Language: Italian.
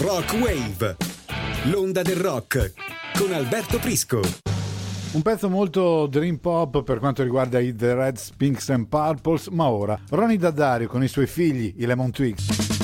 Rock Wave, l'onda del rock, con Alberto Prisco. Un pezzo molto dream pop per quanto riguarda i The Reds, Pinks and Purples, ma ora Ronnie Daddario con i suoi figli, i Lemon Twigs.